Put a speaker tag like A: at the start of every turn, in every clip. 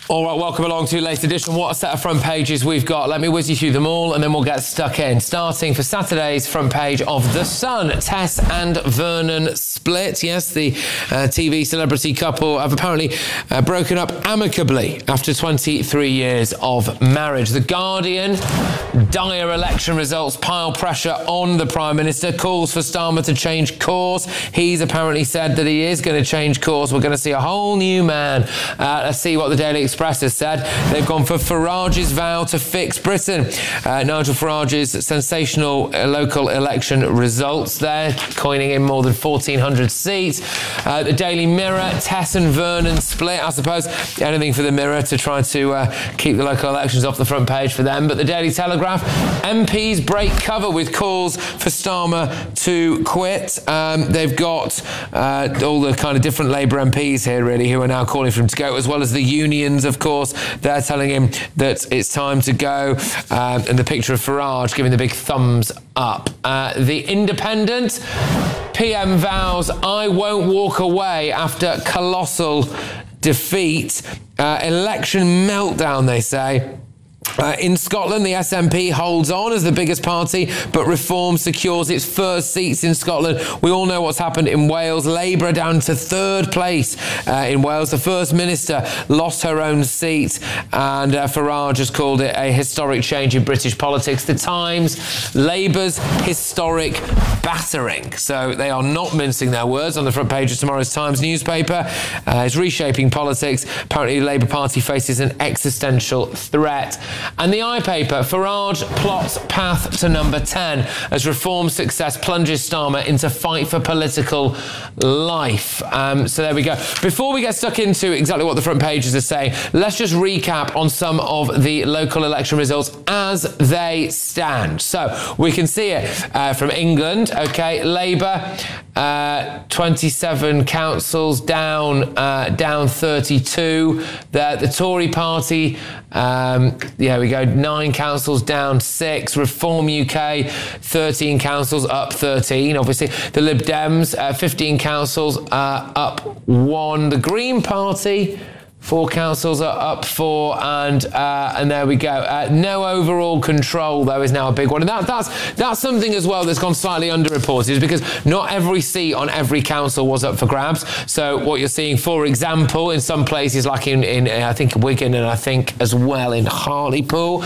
A: All right, welcome along to latest edition. What a set of front pages we've got. Let me whiz you through them all and then we'll get stuck in. Starting for Saturday's front page of The Sun, Tess and Vernon split. Yes, the TV celebrity couple have apparently broken up amicably after 23 years of marriage. The Guardian, dire election results pile pressure on the Prime Minister, calls for Starmer to change course. He's apparently said that he is going to change course. We're going to see a whole new man. Let's see what the Daily Express has said. They've gone for Farage's vow to fix Britain. Nigel Farage's sensational local election results there, coining in more than 1,400 seats. The Daily Mirror, Tess and Vernon split. I suppose anything for the Mirror to try to keep the local elections off the front page for them. But the Daily Telegraph, MPs break cover with calls for Starmer to quit. They've got all the kind of different Labour MPs here, really, who are now calling for him to go, as well as the unions, of course. They're telling him that it's time to go. And the picture of Farage giving the big thumbs up. The Independent, PM vows, I won't walk away after colossal defeat. Election meltdown, they say. In Scotland, the SNP holds on as the biggest party, but Reform secures its first seats in Scotland. We all know what's happened in Wales. Labour down to third place in Wales. The First Minister lost her own seat, and Farage has called it a historic change in British politics. The Times, Labour's historic battering. So they are not mincing their words on the front page of tomorrow's Times newspaper. It's reshaping politics. Apparently, the Labour Party faces an existential threat. And the iPaper, Farage plots path to number 10 as Reform success plunges Starmer into fight for political life. So there we go. Before we get stuck into exactly what the front pages are saying, let's just recap on some of the local election results as they stand. So we can see it from England. OK, Labour, 27 councils down 32. The Tory party, there we go, 9 councils down 6. Reform UK, 13 councils up 13. Obviously, the Lib Dems, 15 councils up 1. The Green Party, 4 councils are up 4, and there we go. No overall control, though, is now a big one. And that's something as well that's gone slightly underreported, because not every seat on every council was up for grabs. So what you're seeing, for example, in some places like in I think Wigan, and I think as well in Hartlepool,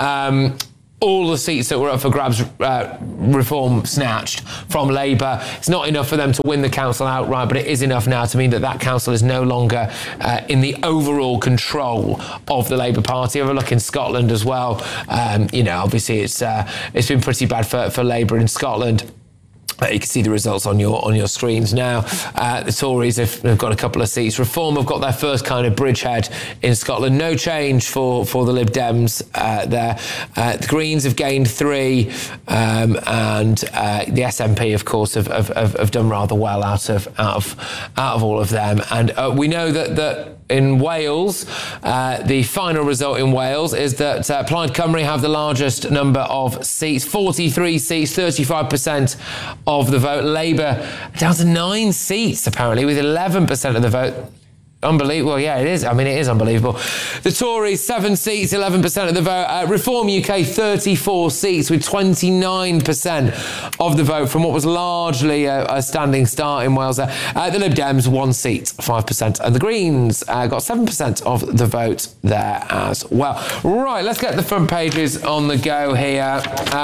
A: all the seats that were up for grabs, Reform snatched from Labour. It's not enough for them to win the council outright, but it is enough now to mean that that council is no longer in the overall control of the Labour Party. Have a look in Scotland as well. Obviously it's been pretty bad for Labour in Scotland. You can see the results on your screens now. The Tories have got a couple of seats. Reform have got their first kind of bridgehead in Scotland. No change for the Lib Dems there. The Greens have gained 3, and the SNP, of course, have done rather well out of all of them. And we know that in Wales, the final result in Wales is that Plaid Cymru have the largest number of seats, 43 seats, 35% of the vote. Labour down to 9 seats, apparently, with 11% of the vote. Unbelievable. Well, yeah, it is. I mean, it is unbelievable. The Tories, 7 seats, 11% of the vote. Reform UK, 34 seats with 29% of the vote from what was largely a standing start in Wales. The Lib Dems, 1 seat, 5%. And the Greens got 7% of the vote there as well. Right, let's get the front pages on the go here.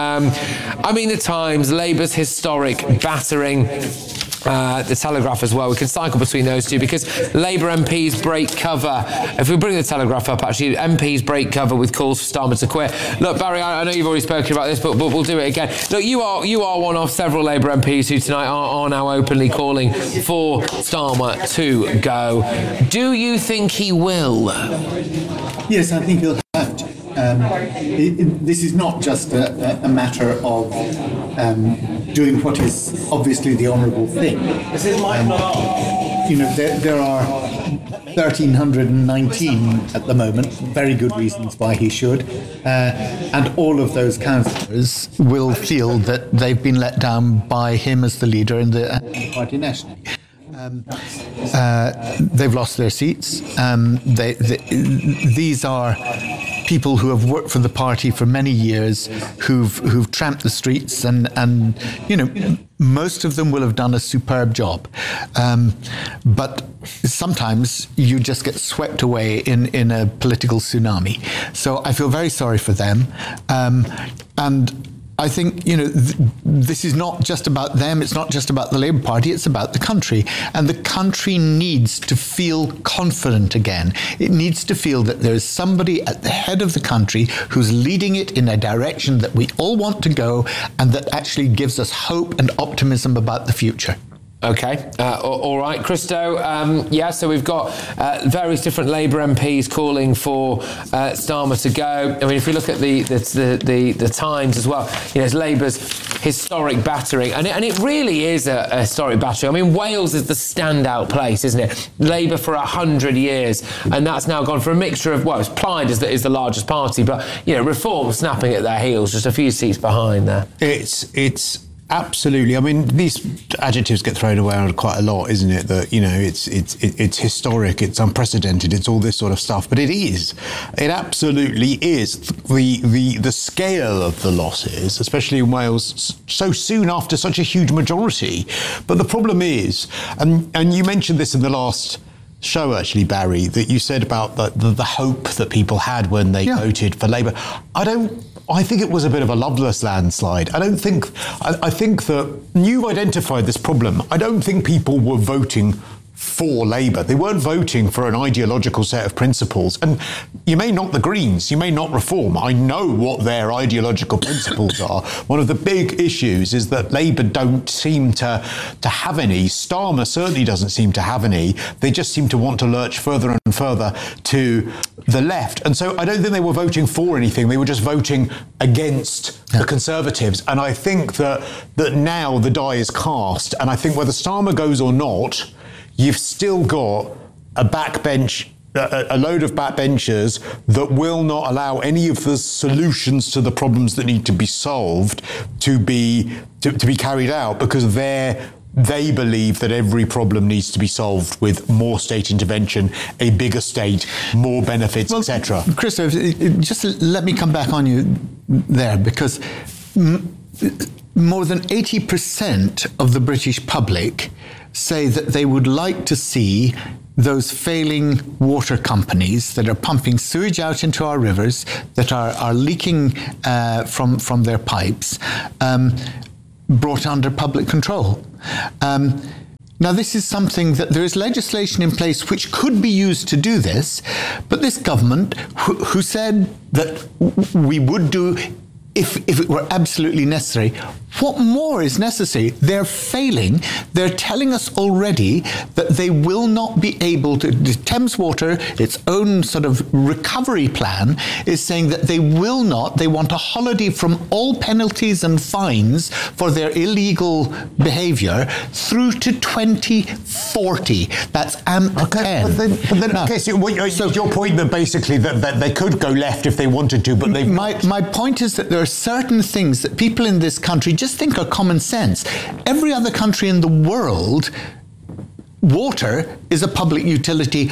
A: The Times, Labour's historic battering. The Telegraph as well. We can cycle between those two because Labour MPs break cover. If we bring the Telegraph up, actually, MPs break cover with calls for Starmer to quit. Look, Barry, I know you've already spoken about this, but we'll do it again. Look, you are one of several Labour MPs who tonight are now openly calling for Starmer to go. Do you think he will?
B: Yes, I think he'll have to. This is not just a matter of doing what is obviously the honourable thing. There are 1,319 at the moment, very good reasons why he should, and all of those councillors will feel that they've been let down by him as the leader in the party nationally. They've lost their seats. These are people who have worked for the party for many years, who've tramped the streets, and most of them will have done a superb job. But sometimes you just get swept away in a political tsunami. So I feel very sorry for them. And I think, this is not just about them. It's not just about the Labour Party. It's about the country. And the country needs to feel confident again. It needs to feel that there's somebody at the head of the country who's leading it in a direction that we all want to go, and that actually gives us hope and optimism about the future.
A: Okay, all right, Christo. So we've got various different Labour MPs calling for Starmer to go. I mean, if we look at the Times as well, it's Labour's historic battering, and it really is a historic battering. I mean, Wales is the standout place, isn't it? Labour for 100 years, and that's now gone for a mixture of it's Plaid is the largest party, but Reform snapping at their heels, just a few seats behind there.
C: It's. Absolutely. I mean, these adjectives get thrown around quite a lot, isn't it? That, it's historic, it's unprecedented, it's all this sort of stuff. But it is. It absolutely is. The scale of the losses, especially in Wales, so soon after such a huge majority. But the problem is, and you mentioned this in the last show, actually, Barry, that you said about the hope that people had when they voted for Labour. I think it was a bit of a loveless landslide. I think that you identified this problem. I don't think people were voting for Labour. They weren't voting for an ideological set of principles. And you may not the Greens, you may not Reform. I know what their ideological principles are. One of the big issues is that Labour don't seem to have any. Starmer certainly doesn't seem to have any. They just seem to want to lurch further and further to the left. And so I don't think they were voting for anything. They were just voting against the Conservatives. And I think that now the die is cast. And I think whether Starmer goes or not, you've still got a backbench, a load of backbenchers that will not allow any of the solutions to the problems that need to be solved to be carried out, because they believe that every problem needs to be solved with more state intervention, a bigger state, more benefits, etc.
B: Christo, just let me come back on you there, because more than 80% of the British public say that they would like to see those failing water companies that are pumping sewage out into our rivers, that are leaking from their pipes, brought under public control. Now, this is something that there is legislation in place which could be used to do this, but this government, who said that we would do if it were absolutely necessary, what more is necessary? They're failing. They're telling us already that they will not be able to. Thames Water, its own sort of recovery plan, is saying that they will not. They want a holiday from all penalties and fines for their illegal behaviour through to 2040. That's AMP10.
C: So your point that basically that they could go left if they wanted to, but they.
B: My point is that there are certain things that people in this country just think are common sense. Every other country in the world, water is a public utility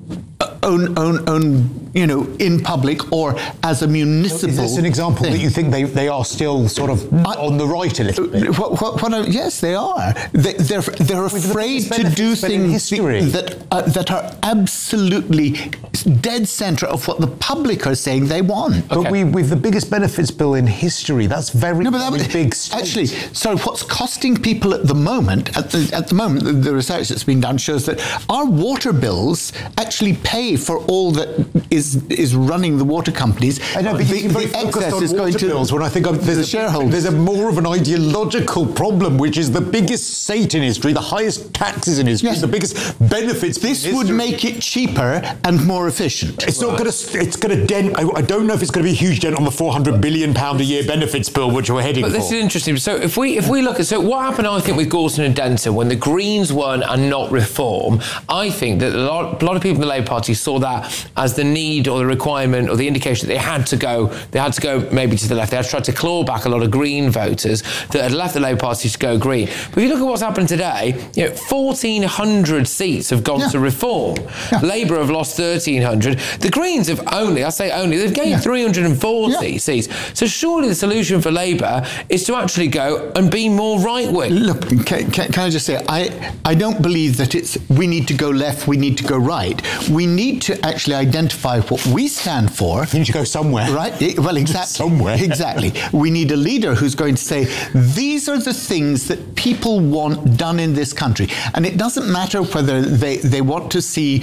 B: in public or as a municipal.
C: Is this an example that you think they are still sort of on the right a little bit?
B: Yes, they are. They're afraid to do things that are absolutely dead centre of what the public are saying they want.
C: But with the biggest benefits bill in history, that's very big.
B: Actually, so what's costing people at the moment, the research that's been done shows that our water bills actually pay for all that is running the water companies.
C: I know, but the excess is going to bills when I think there's a shareholder. There's more of an ideological problem, which is the biggest state in history, the highest taxes in history, the biggest benefits.
B: This would make it cheaper and more efficient.
C: It's not going to. It's going to dent. I don't know if it's going to be a huge dent on the £400 billion a year benefits bill, which we're heading for.
A: But this is interesting. So if we look at what happened, I think with Gorton and Denton when the Greens weren't and not Reform, I think that a lot of people in the Labour Party saw that as the need need or the requirement or the indication that they had to go maybe to the left. They had to try to claw back a lot of Green voters that had left the Labour Party to go Green. But if you look at what's happened today, 1,400 seats have gone to Reform. Labour have lost 1,300. The Greens have they've gained 340 seats. So surely the solution for Labour is to actually go and be more right-wing.
B: Look, can I just say, I don't believe that we need to go left, we need to go right. We need to actually identify what we stand for.
C: You need to go somewhere.
B: Right? Well, exactly.
C: Somewhere.
B: Exactly. We need a leader who's going to say, these are the things that people want done in this country. And it doesn't matter whether they want to see,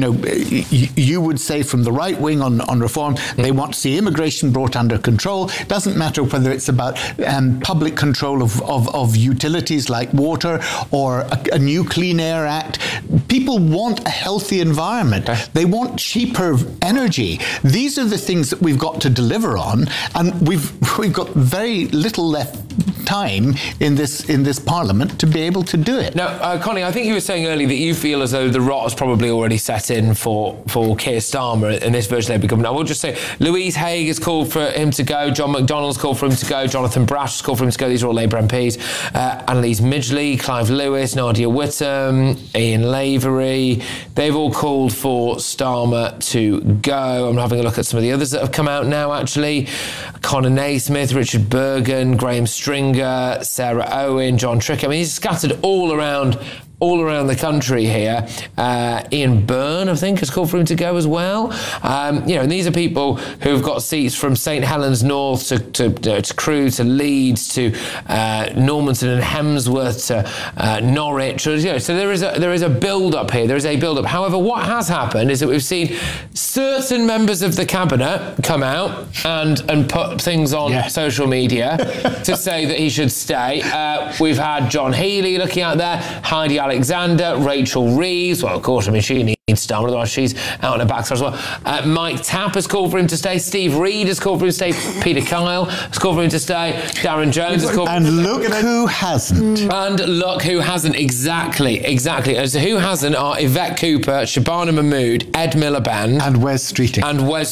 B: you would say from the right wing on Reform, they want to see immigration brought under control. It doesn't matter whether it's about public control of utilities like water or a new Clean Air Act. People want a healthy environment. They want cheaper energy. These are the things that we've got to deliver on, and we've got very little left time in this Parliament to be able to do it.
A: Now, Connie, I think you were saying earlier that you feel as though the rot has probably already set in for Keir Starmer in this Virgin Labour government. I will just say, Louise Haigh has called for him to go, John McDonnell's called for him to go, Jonathan Brash has called for him to go. These are all Labour MPs. Annalise Midgley, Clive Lewis, Nadia Whittome, Ian Lavery, they've all called for Starmer to go. I'm having a look at some of the others that have come out now, actually. Conor Naismith, Richard Bergen, Graham Stringer, Sarah Owen, John Trick. I mean, he's scattered all around the country here. Ian Byrne, I think, has called for him to go as well. And these are people who've got seats from St Helens North to Crewe to Leeds to Normanton and Hemsworth to Norwich. So there is a build-up here. There is a build-up. However, what has happened is that we've seen certain members of the cabinet come out and put things on social media to say that he should stay. We've had John Healey looking out there, Heidi Alexander, Rachel Reeves. Well, of course, I mean, she needs Starmer, otherwise she's out on her backside as well. Mike Tapp has called for him to stay. Steve Reid has called for him to stay. Peter Kyle has called for him to stay. Darren Jones has called for him to stay.
B: And look who hasn't.
A: And look who hasn't. Exactly. As who hasn't are Yvette Cooper, Shabana Mahmood, Ed Miliband.
B: And Wes Streeting.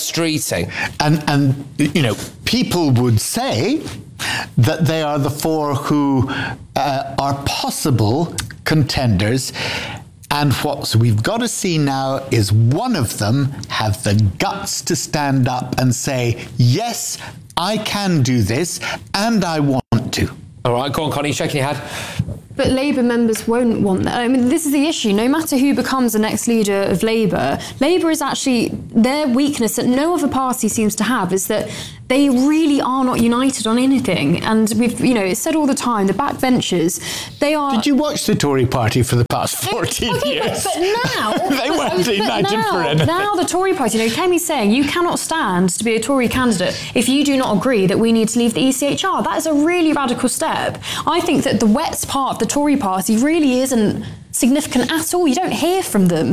A: And
B: people would say that they are the four who are possible contenders. And what we've got to see now is one of them have the guts to stand up and say, yes, I can do this and I want to.
A: All right, go on, Connie, shaking your head.
D: But Labour members won't want that. I mean, this is the issue. No matter who becomes the next leader of Labour is actually, their weakness that no other party seems to have is that they really are not united on anything. And we've, it's said all the time, the backbenchers, they are...
B: Did you watch the Tory party for the past 14 years?
D: But now...
B: They weren't united for anything.
D: Now the Tory party, Kemi's saying you cannot stand to be a Tory candidate if you do not agree that we need to leave the ECHR. That is a really radical step. I think that the Wets part of the Tory party really isn't significant at all. You don't hear from them.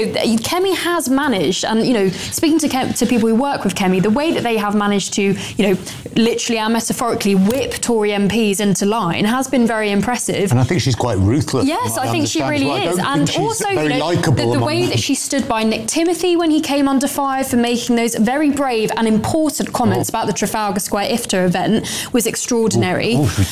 D: Kemi has managed, and speaking to people who work with Kemi, the way that they have managed to, literally and metaphorically whip Tory MPs into line has been very impressive.
C: And I think she's quite ruthless.
D: Yes, I think she really is. And also, the way that she stood by Nick Timothy when he came under fire for making those very brave and important comments about the Trafalgar Square IFTA event was extraordinary.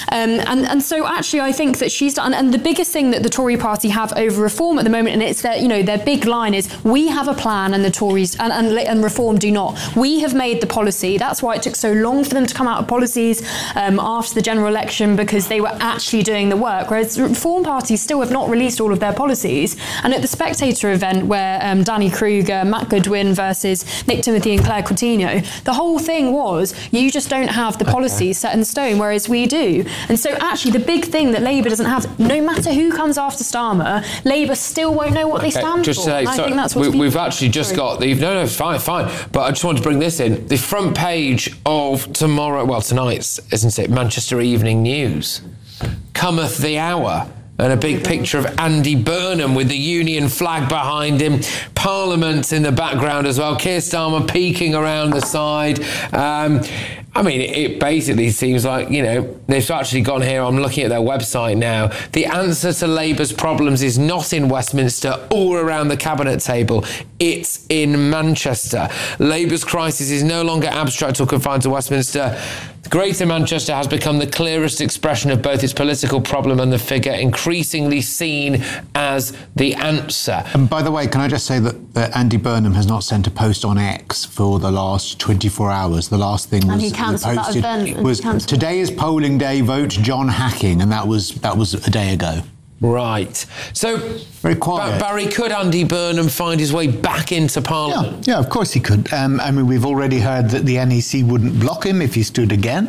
D: And so actually, I think that she's done. And the biggest thing that the Tory party have over Reform at the moment, and it's their big line is, we have a plan and the Tories and Reform do not. We have made the policy. That's why it took so long for them to come out with policies after the general election, because they were actually doing the work, whereas Reform parties still have not released all of their policies. And at the Spectator event where Danny Kruger, Matt Goodwin versus Nick Timothy and Claire Coutinho, the whole thing was, you just don't have the policies set in stone, whereas we do. And so actually the big thing that Labour doesn't have, no matter who comes after Starmer, Labour still won't know what they stand
A: just
D: for.
A: Say, I think that's we've actually just got the... No, it's fine. But I just want to bring this in. The front page of tonight's, isn't it, Manchester Evening News. Cometh the hour. And a big picture of Andy Burnham with the Union flag behind him. Parliament in the background as well. Keir Starmer peeking around the side. I mean, it basically seems like, they've actually gone here. I'm looking at their website now. The answer to Labour's problems is not in Westminster or around the cabinet table. It's in Manchester. Labour's crisis is no longer abstract or confined to Westminster. Greater Manchester has become the clearest expression of both its political problem and the figure increasingly seen as the answer.
C: And by the way, can I just say that Andy Burnham has not sent a post on X for the last 24 hours. The last thing was posted was today is polling day, vote John Hacking, and that was a day ago.
A: Right. So,
C: very quiet.
A: Barry, could Andy Burnham find his way back into Parliament?
B: Yeah, of course he could. I mean, we've already heard that the NEC wouldn't block him if he stood again.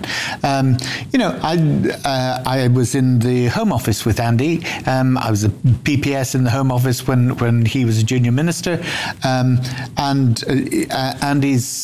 B: I was in the Home Office with Andy. I was a PPS in the Home Office when he was a junior minister. Andy's,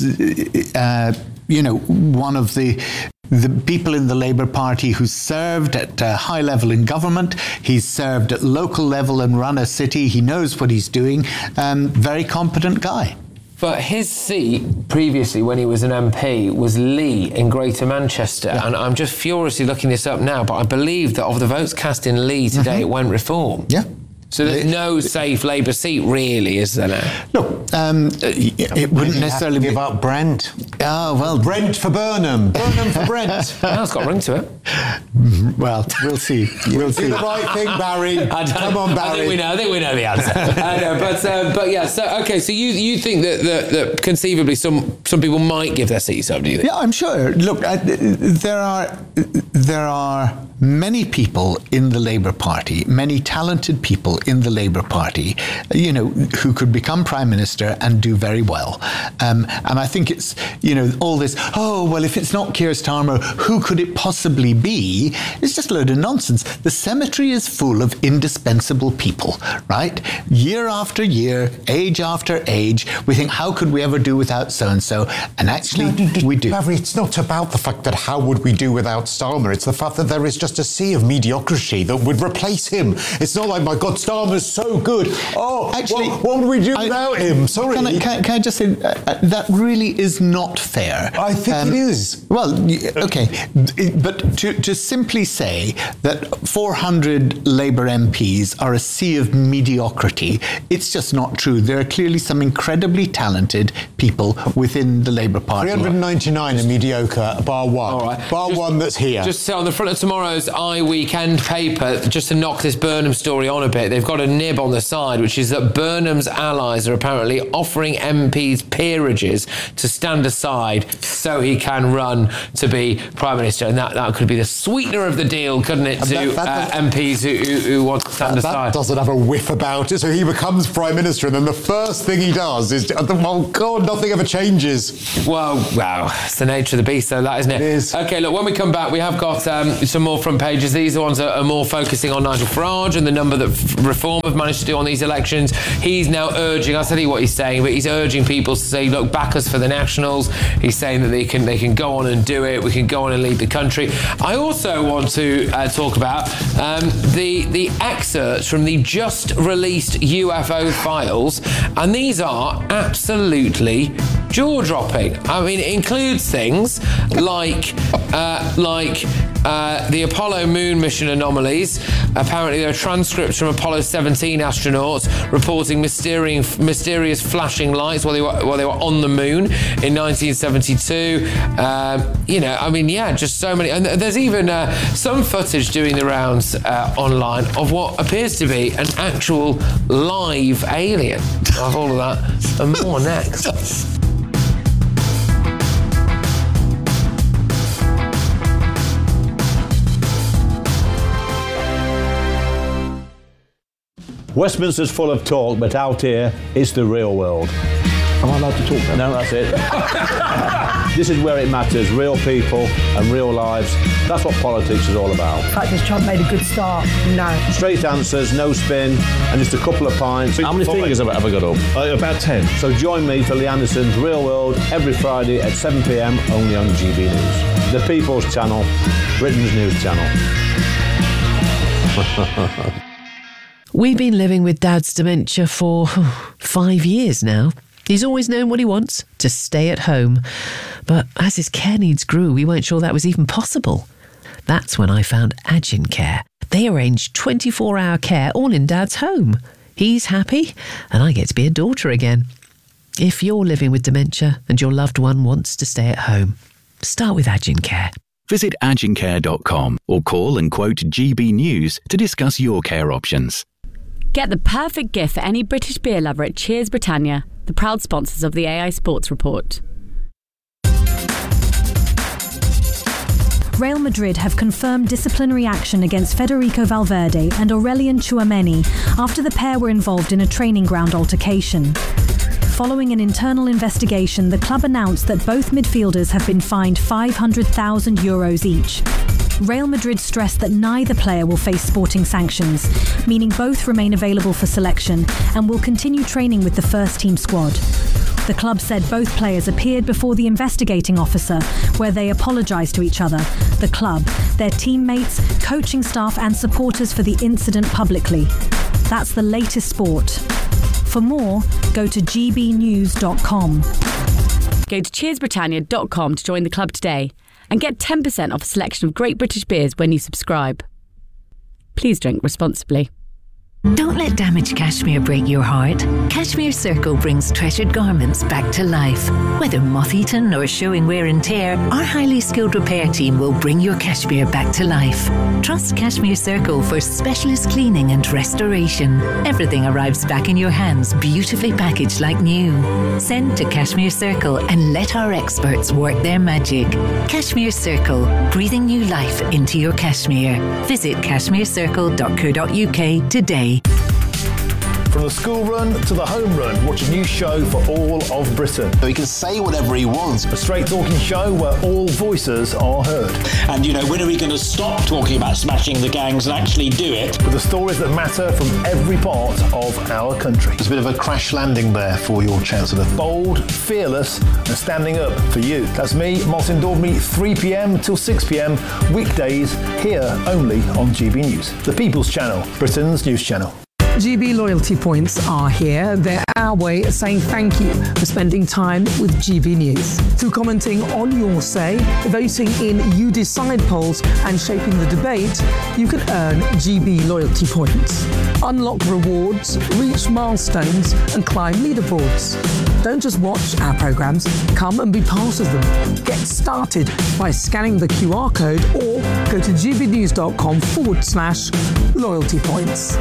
B: one of the people in the Labour Party who served at a high level in government. He's served at local level and run a city. He knows what he's doing. Very competent guy.
A: But his seat previously, when he was an MP, was Lee in Greater Manchester. Yeah. And I'm just furiously looking this up now, but I believe that of the votes cast in Lee today, it went Reform.
B: Yeah.
A: So there's no safe Labour seat, really, is there now?
B: Look, it wouldn't necessarily
C: give up Brent.
B: Oh, well.
C: Brent for Burnham. Burnham for Brent.
A: Well, it's got a ring to it.
B: Well, we'll see. We'll see.
C: Do the right thing, Barry. Come on, Barry.
A: I think we know the answer. But yeah, so you think that conceivably some people might give their seats up, do you think?
B: Yeah, I'm sure. Look, there are many people in the Labour Party, many talented people in the Labour Party, who could become Prime Minister and do very well. And I think it's, all this, if it's not Keir Starmer, who could it possibly be? It's just a load of nonsense. The cemetery is full of indispensable people, right? Year after year, age after age, we think, how could we ever do without so-and-so? And actually, we do.
C: Barry, it's not about the fact that how would we do without Starmer. It's the fact that there is just a sea of mediocrity that would replace him. It's not like, my God, Starmer's so good. Actually, what would we do without him? Sorry.
B: Can I just say, that really is not fair.
C: I think it is.
B: Well, okay. But to simply say that 400 Labour MPs are a sea of mediocrity, it's just not true. There are clearly some incredibly talented people within the Labour Party.
C: 399 are mediocre, bar one. All right. One that's here.
A: Just on the front of tomorrow's Weekend paper, just to knock this Burnham story on a bit, they've got a nib on the side, which is that Burnham's allies are apparently offering MPs peerages to stand aside so he can run to be Prime Minister. And that could be the sweetener of the deal, couldn't it, to MPs who want to stand aside?
C: That doesn't have a whiff about it. So he becomes Prime Minister, and then the first thing he does is, oh God, nothing ever changes.
A: Well, it's the nature of the beast, though, that, isn't it?
C: It is.
A: Okay, look, when we come back, we have got some more front pages. These are the ones that are more focusing on Nigel Farage and the number that Reform have managed to do on these elections. He's now urging, I'll tell you what he's saying, but he's urging people to say, look, back us for the Nationals. He's saying that they can go on and do it. We can go on and lead the country. I also want to talk about the excerpts from the just released UFO files, and these are absolutely jaw-dropping. I mean, it includes things like the Apollo moon mission anomalies. Apparently, there are transcripts from Apollo 17 astronauts reporting mysterious flashing lights while they were on the moon in 1972. Just so many. And there's even some footage doing the rounds online of what appears to be an actual live alien. Of all of that and more next.
E: Westminster's full of talk, but out here, it's the real world.
F: Am I allowed to talk then?
E: No, that's it. This is where it matters, real people and real lives. That's what politics is all about.
G: In fact, has Trump made a good start? No.
E: Straight answers, no spin, and just a couple of pints. How many fingers have I ever got up?
F: About 10.
E: So join me for Lee Anderson's Real World every Friday at 7 p.m, only on GB News. The People's Channel, Britain's news channel.
H: We've been living with Dad's dementia for 5 years now. He's always known what he wants, to stay at home. But as his care needs grew, we weren't sure that was even possible. That's when I found AginCare. They arrange 24-hour care all in Dad's home. He's happy, and I get to be a daughter again. If you're living with dementia and your loved one wants to stay at home, start with AginCare.
I: Visit agincare.com or call and quote GB News to discuss your care options.
J: Get the perfect gift for any British beer lover at Cheers Britannia, the proud sponsors of the AI Sports Report.
K: Real Madrid have confirmed disciplinary action against Federico Valverde and Aurelien Tchouameni after the pair were involved in a training ground altercation. Following an internal investigation, the club announced that both midfielders have been fined €500,000 each. Real Madrid stressed that neither player will face sporting sanctions, meaning both remain available for selection and will continue training with the first-team squad. The club said both players appeared before the investigating officer, where they apologised to each other, the club, their teammates, coaching staff and supporters for the incident publicly. That's the latest sport. For more, go to gbnews.com.
J: Go to cheersbritannia.com to join the club today and get 10% off a selection of great British beers when you subscribe. Please drink responsibly.
L: Don't let damaged cashmere break your heart. Cashmere Circle brings treasured garments back to life. Whether moth-eaten or showing wear and tear, our highly skilled repair team will bring your cashmere back to life. Trust Cashmere Circle for specialist cleaning and restoration. Everything arrives back in your hands, beautifully packaged like new. Send to Cashmere Circle and let our experts work their magic. Cashmere Circle, breathing new life into your cashmere. Visit cashmerecircle.co.uk today.
M: From the school run to the home run, watch a new show for all of Britain.
N: So he can say whatever he wants.
M: A straight talking show where all voices are heard.
O: And, when are we going to stop talking about smashing the gangs and actually do it?
M: With the stories that matter from every part of our country.
N: There's a bit of a crash landing there for your Chancellor.
M: Bold, fearless and standing up for you. That's me, Martin Daubney, 3pm till 6pm, weekdays, here only on GB News. The People's Channel, Britain's news channel.
G: GB loyalty points are here. They're our way of saying thank you for spending time with GB News. Through commenting on your say, voting in You Decide polls and shaping the debate, you can earn GB loyalty points. Unlock rewards, reach milestones and climb leaderboards. Don't just watch our programmes, come and be part of them. Get started by scanning the QR code or go to gbnews.com/loyalty points.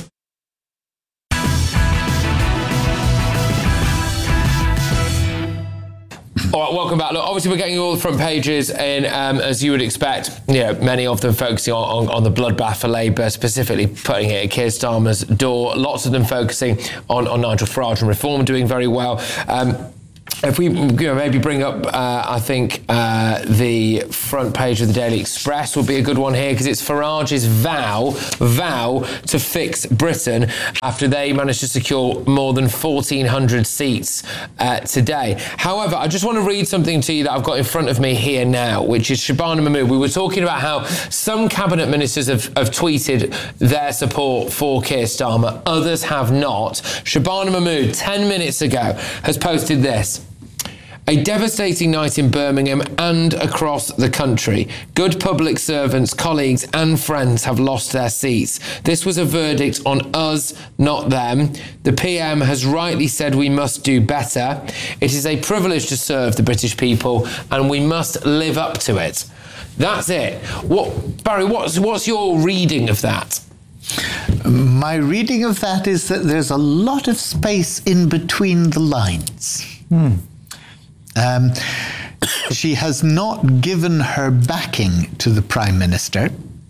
A: All right, welcome back. Look, obviously we're getting all the front pages in, as you would expect, many of them focusing on the bloodbath for Labour, specifically putting it at Keir Starmer's door. Lots of them focusing on Nigel Farage and Reform doing very well. If we maybe bring up, I think the front page of the Daily Express would be a good one here, because it's Farage's vow to fix Britain after they managed to secure more than 1,400 seats today. However, I just want to read something to you that I've got in front of me here now, which is Shabana Mahmood. We were talking about how some cabinet ministers have tweeted their support for Keir Starmer, others have not. Shabana Mahmood, 10 minutes ago, has posted this. A devastating night in Birmingham and across the country. Good public servants, colleagues and friends have lost their seats. This was a verdict on us, not them. The PM has rightly said we must do better. It is a privilege to serve the British people and we must live up to it. That's it. Barry, what's your reading of that?
B: My reading of that is that there's a lot of space in between the lines. She has not given her backing to the Prime Minister.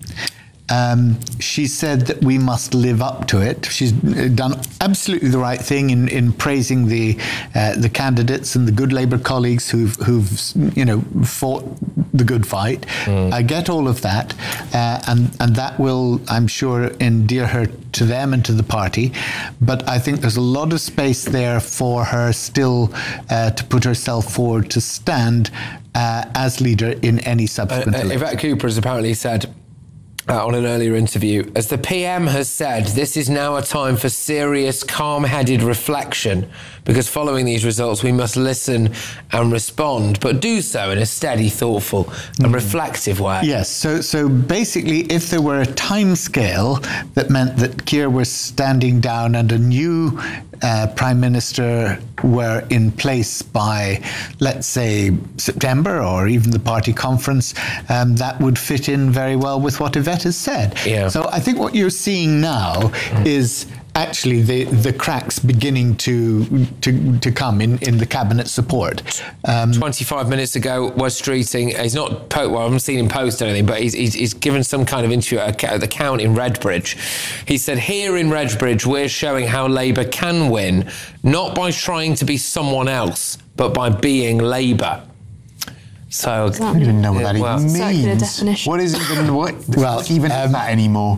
B: She said that we must live up to it. She's done absolutely the right thing in praising the candidates and the good Labour colleagues who've fought the good fight. I get all of that, and that will, I'm sure, endear her to them and to the party. But I think there's a lot of space there for her still to put herself forward to stand as leader in any subsequent election.
A: Yvette Cooper has apparently said on an earlier interview, as the PM has said, this is now a time for serious, calm-headed reflection, because following these results, we must listen and respond, but do so in a steady, thoughtful and reflective way.
B: Yes, so basically, if there were a time scale that meant that Keir was standing down and a new Prime Minister were in place by, let's say, September or even the party conference, that would fit in very well with what Yvette has said.
A: Yeah.
B: So I think what you're seeing now is actually the cracks beginning to come in the cabinet support.
A: 25 minutes ago, was tweeting. He's not. I haven't seen him post anything, but he's given some kind of interview at the count in Redbridge. He said, "Here in Redbridge, we're showing how Labour can win, not by trying to be someone else, but by being Labour." So
C: I don't even know what that even means.
D: Circular definition.
C: What is even what? Well, even that anymore.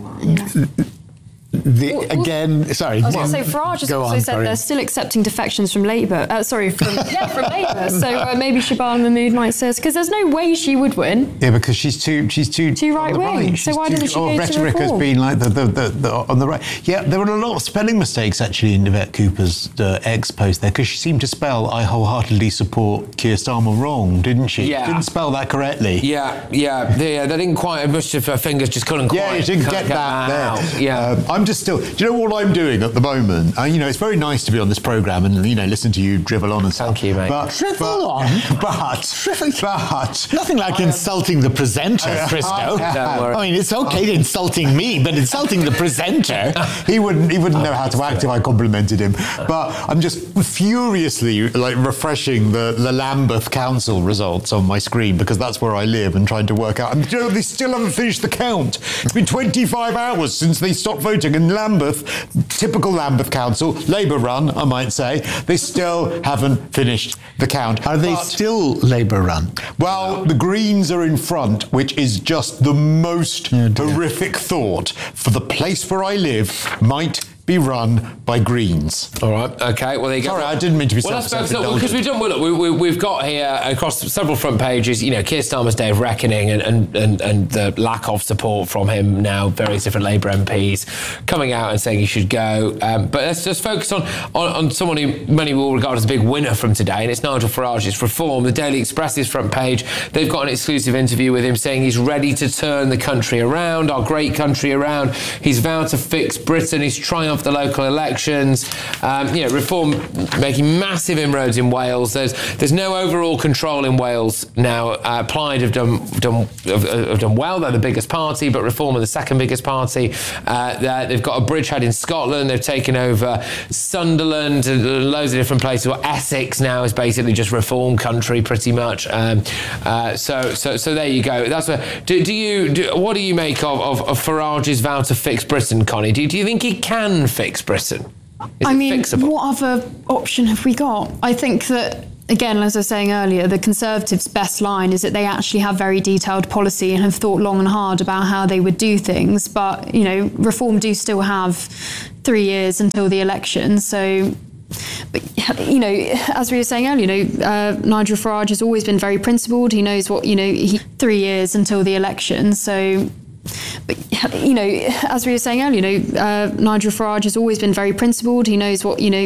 B: Sorry.
D: So Farage has also said they're still accepting defections from Labour. From Labour. So maybe Shabana Mahmood might say, because there's no way she would win.
C: Yeah, because she's too
D: right wing. So why doesn't she go to
C: rhetoric
D: Reform?
C: has been like the on the right. Yeah, there were a lot of spelling mistakes actually in Yvette Cooper's X post there, because she seemed to spell "I wholeheartedly support Keir Starmer" wrong, didn't she?
A: Yeah.
C: Didn't spell that correctly.
A: Yeah. They didn't quite. Much of her fingers just couldn't quite.
C: Yeah, you didn't get that there.
A: Out. Yeah.
C: I'm just still. Do you know what I'm doing at the moment? It's very nice to be on this programme and listen to you drivel on and stuff.
A: Thank you, mate.
C: But
B: nothing like insulting the presenter, Christo.
A: Don't worry.
B: I mean, it's okay insulting me, but insulting the presenter.
C: He wouldn't know how to act if I complimented him. But I'm just furiously refreshing the Lambeth Council results on my screen, because that's where I live, and trying to work out. They still haven't finished the count. It's been 25 hours since they stopped voting in Lambeth, typical Lambeth Council, Labour run, I might say. They still haven't finished the count.
B: Are they still Labour run?
C: Well, the Greens are in front, which is just the most horrific thought for the place where I live might be run by Greens.
A: All right. Okay. Well, there you go.
C: Sorry, I didn't mean to be
A: self-indulgent. Because we've got here across several front pages, Keir Starmer's day of reckoning and the lack of support from him now. Various different Labour MPs coming out and saying he should go. But let's just focus on someone who many will regard as a big winner from today, and it's Nigel Farage's Reform. The Daily Express's front page, they've got an exclusive interview with him saying he's ready to turn the country around, our great country around. He's vowed to fix Britain. He's triumphed the local elections. Reform making massive inroads in Wales. There's no overall control in Wales now. Plaid have done well. They're the biggest party, but Reform are the second biggest party. They've got a bridgehead in Scotland. They've taken over Sunderland and loads of different places. Well, Essex now is basically just Reform country, pretty much. So there you go. That's what do you make of Farage's vow to fix Britain, Connie? Do you think he can fix Britain? Fixable?
D: What other option have we got? I think that, again, as I was saying earlier, the Conservatives' best line is that they actually have very detailed policy and have thought long and hard about how they would do things. But, Reform do still have 3 years until the election. So, but, as we were saying earlier, Nigel Farage has always been very principled. He knows what, 3 years until the election. So, but, as we were saying earlier, Nigel Farage has always been very principled. He knows what,